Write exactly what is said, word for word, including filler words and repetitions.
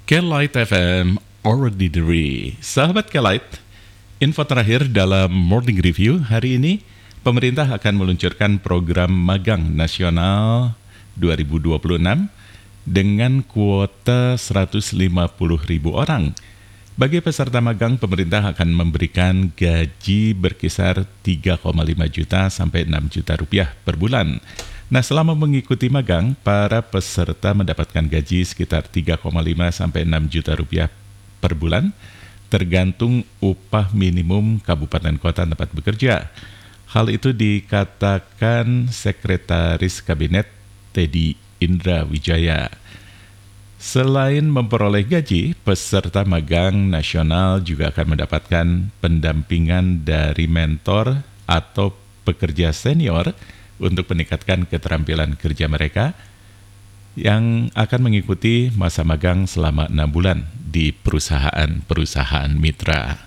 Kelight F M Ordinary. Sahabat Kelight, info terakhir dalam Morning Review hari ini, pemerintah akan meluncurkan program magang nasional dua ribu dua puluh enam dengan kuota seratus lima puluh ribu orang. Bagi peserta magang, pemerintah akan memberikan gaji berkisar tiga koma lima juta sampai enam juta rupiah per bulan. Nah, selama mengikuti magang, para peserta mendapatkan gaji sekitar tiga koma lima sampai enam juta rupiah per bulan, tergantung upah minimum kabupaten kota tempat bekerja. Hal itu dikatakan Sekretaris Kabinet Teddy Indra Wijaya. Selain memperoleh gaji, peserta magang nasional juga akan mendapatkan pendampingan dari mentor atau pekerja senior untuk meningkatkan keterampilan kerja mereka yang akan mengikuti masa magang selama enam bulan di perusahaan-perusahaan mitra.